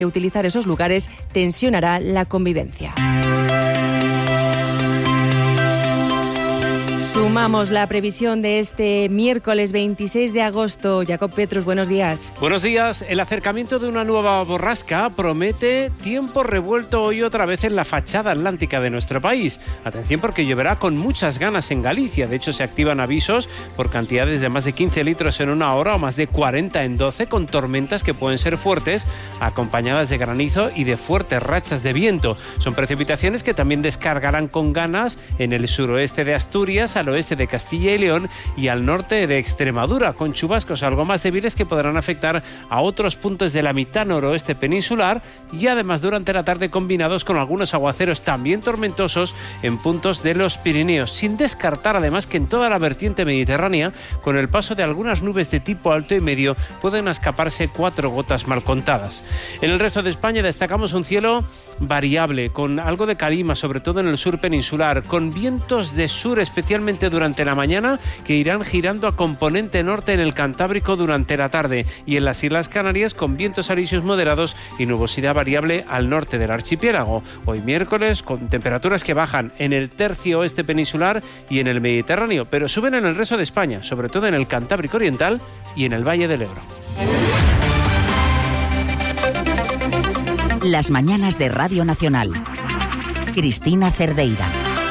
utilizar esos lugares tensionará la convivencia. Sumamos la previsión de este miércoles 26 de agosto. Jacob Petrus, buenos días. Buenos días. El acercamiento de una nueva borrasca promete tiempo revuelto hoy otra vez en la fachada atlántica de nuestro país. Atención porque lloverá con muchas ganas en Galicia. De hecho, se activan avisos por cantidades de más de 15 litros en una hora o más de 40 en 12, con tormentas que pueden ser fuertes, acompañadas de granizo y de fuertes rachas de viento. Son precipitaciones que también descargarán con ganas en el suroeste de Asturias, al oeste de Castilla y León y al norte de Extremadura, con chubascos algo más débiles que podrán afectar a otros puntos de la mitad noroeste peninsular y además durante la tarde combinados con algunos aguaceros también tormentosos en puntos de los Pirineos, sin descartar además que en toda la vertiente mediterránea, con el paso de algunas nubes de tipo alto y medio, pueden escaparse 4 gotas mal contadas. En el resto de España destacamos un cielo variable, con algo de calima, sobre todo en el sur peninsular, con vientos de sur especialmente durante la mañana, que irán girando a componente norte en el Cantábrico durante la tarde, y en las Islas Canarias con vientos alisios moderados y nubosidad variable al norte del archipiélago. Hoy miércoles con temperaturas que bajan en el tercio oeste peninsular y en el Mediterráneo, pero suben en el resto de España, sobre todo en el Cantábrico Oriental y en el Valle del Ebro. Las mañanas de Radio Nacional. Cristina Cerdeira.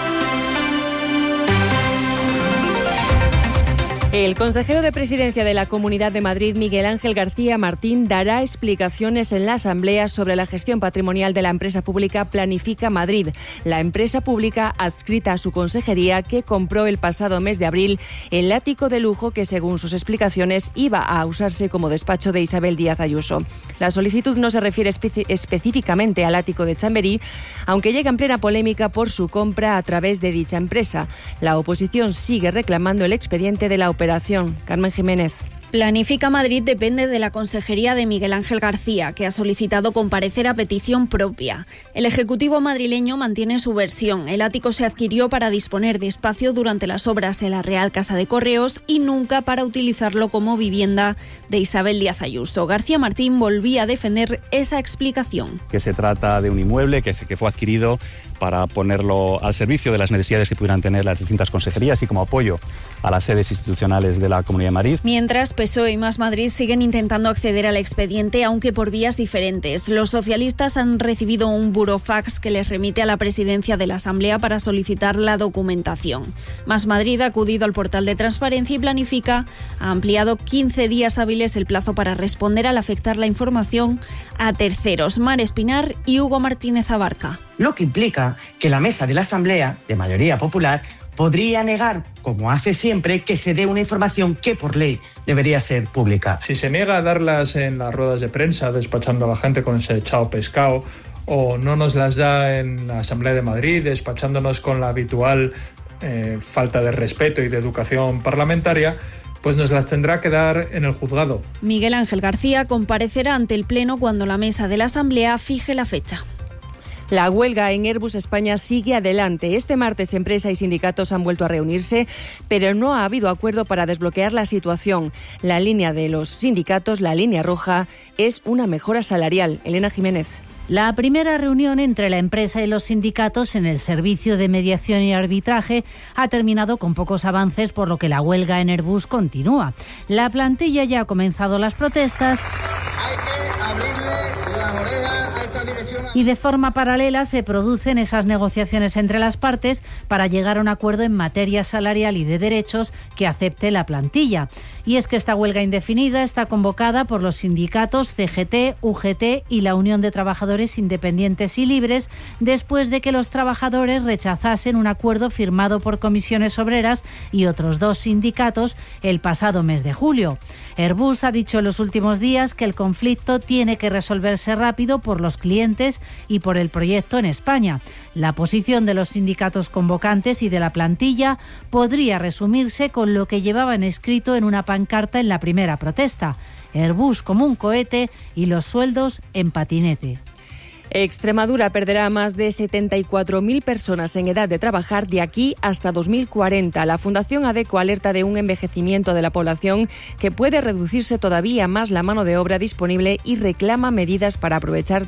El consejero de Presidencia de la Comunidad de Madrid, Miguel Ángel García Martín, dará explicaciones en la Asamblea sobre la gestión patrimonial de la empresa pública Planifica Madrid, la empresa pública adscrita a su consejería que compró el pasado mes de abril el ático de lujo que, según sus explicaciones, iba a usarse como despacho de Isabel Díaz Ayuso. La solicitud no se refiere específicamente al ático de Chamberí, aunque llega en plena polémica por su compra a través de dicha empresa. La oposición sigue reclamando el expediente de la operación. Carmen Jiménez. Planifica Madrid depende de la consejería de Miguel Ángel García, que ha solicitado comparecer a petición propia. El Ejecutivo madrileño mantiene su versión. El ático se adquirió para disponer de espacio durante las obras de la Real Casa de Correos y nunca para utilizarlo como vivienda de Isabel Díaz Ayuso. García Martín volvía a defender esa explicación. Que se trata de un inmueble que fue adquirido para ponerlo al servicio de las necesidades que pudieran tener las distintas consejerías y como apoyo a las sedes institucionales de la Comunidad de Madrid. Mientras, PSOE y Más Madrid siguen intentando acceder al expediente, aunque por vías diferentes. Los socialistas han recibido un burofax que les remite a la presidencia de la Asamblea para solicitar la documentación. Más Madrid ha acudido al portal de Transparencia y Planifica ha ampliado 15 días hábiles el plazo para responder al afectar la información a terceros. Mar Espinar y Hugo Martínez Abarca. Lo que implica que la mesa de la Asamblea, de mayoría popular, podría negar, como hace siempre, que se dé una información que por ley debería ser pública. Si se niega a darlas en las ruedas de prensa, despachando a la gente con ese chao pescado, o no nos las da en la Asamblea de Madrid, despachándonos con la habitual falta de respeto y de educación parlamentaria, pues nos las tendrá que dar en el juzgado. Miguel Ángel García comparecerá ante el Pleno cuando la mesa de la Asamblea fije la fecha. La huelga en Airbus España sigue adelante. Este martes empresa y sindicatos han vuelto a reunirse, pero no ha habido acuerdo para desbloquear la situación. La línea de los sindicatos, la línea roja, es una mejora salarial. Elena Jiménez. La primera reunión entre la empresa y los sindicatos en el servicio de mediación y arbitraje ha terminado con pocos avances, por lo que la huelga en Airbus continúa. La plantilla ya ha comenzado las protestas. Hay que abrirle las orejas a esta dirección. Y de forma paralela se producen esas negociaciones entre las partes para llegar a un acuerdo en materia salarial y de derechos que acepte la plantilla. Y es que esta huelga indefinida está convocada por los sindicatos CGT, UGT y la Unión de Trabajadores Independientes y Libres, después de que los trabajadores rechazasen un acuerdo firmado por Comisiones Obreras y otros 2 sindicatos el pasado mes de julio. Airbus ha dicho en los últimos días que el conflicto tiene que resolverse rápido por los clientes y por el proyecto en España. La posición de los sindicatos convocantes y de la plantilla podría resumirse con lo que llevaban escrito en una pancarta en la primera protesta: Airbus como un cohete y los sueldos en patinete. Extremadura perderá a más de 74.000 personas en edad de trabajar de aquí hasta 2040. La Fundación ADECO alerta de un envejecimiento de la población que puede reducirse todavía más la mano de obra disponible y reclama medidas para aprovechar